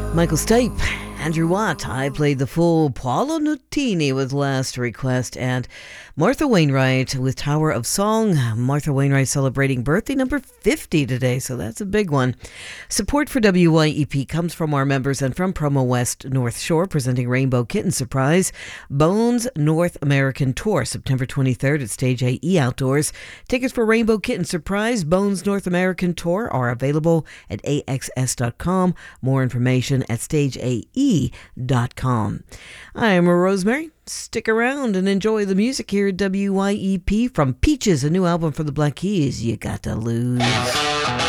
Michael Stipe, Andrew Watt. I played the full Paolo Nutini with Last Request, and Martha Wainwright with Tower of Song. Martha Wainwright celebrating birthday number 50 today, so that's a big one. Support for WYEP comes from our members and from Promo West North Shore, presenting Rainbow Kitten Surprise Bones North American Tour, September 23rd at Stage AE Outdoors. Tickets for Rainbow Kitten Surprise Bones North American Tour are available at axs.com. More information at stageae.com. I'm Rosemary. Stick around and enjoy the music here at WYEP. From Peaches, a new album from the Black Keys, You Got to Lose.